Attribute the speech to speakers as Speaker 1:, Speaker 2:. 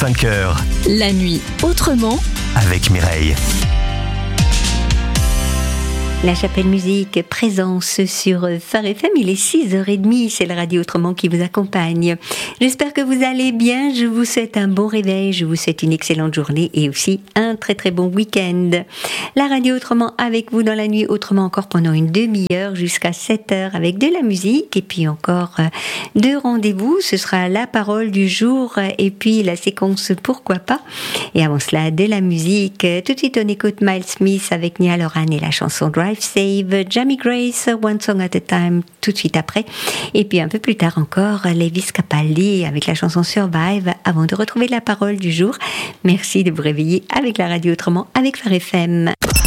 Speaker 1: 5h.
Speaker 2: La nuit autrement
Speaker 1: Avec Mireille.
Speaker 3: La Chapelle Musique, présence sur Phare FM, il est 6h30, c'est la radio autrement qui vous accompagne. J'espère que vous allez bien, je vous souhaite un bon réveil, je vous souhaite une excellente journée et aussi un très très bon week-end. La radio autrement avec vous dans la nuit autrement encore pendant une demi-heure jusqu'à 7h avec de la musique et puis encore deux rendez-vous, ce sera la parole du jour et puis la séquence pourquoi pas. Et avant cela, de la musique, tout de suite on écoute Miles Smith avec Niall Horan et la chanson Drive Save, Jamie Grace, One Song at a Time, tout de suite après. Et puis un peu plus tard encore, Lewis Capaldi avec la chanson Survive, avant de retrouver la parole du jour. Merci de vous réveiller avec la radio autrement, avec Phare FM.